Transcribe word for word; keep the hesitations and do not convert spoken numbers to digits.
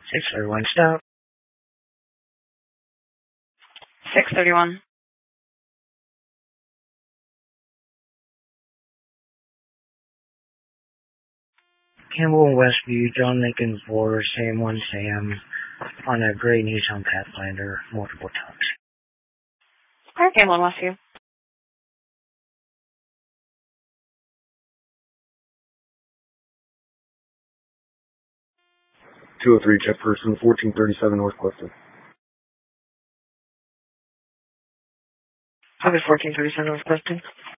six thirty-one stop. six thirty-one. Campbell and Westview, John Lincoln four, Sam one Sam, on a gray Nissan Pathfinder, multiple times. Alright, Campbell and Westview. two oh three, check person, fourteen thirty-seven North Clifton. Okay, fourteen thirty-seven North Clifton.